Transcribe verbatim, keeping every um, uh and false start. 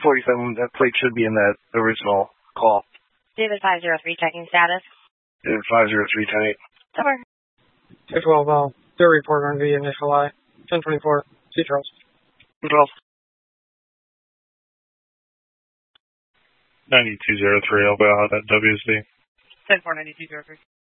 forty-seven, that plate should be in that original call. David five zero three, checking status. David five zero three, ten eight. Over. two twelve, uh, their report on the initial I. ten twenty-four, C Charles. ten twelve. ninety-two zero three, I'll bow out at W S B. ten four, ninety-two zero three.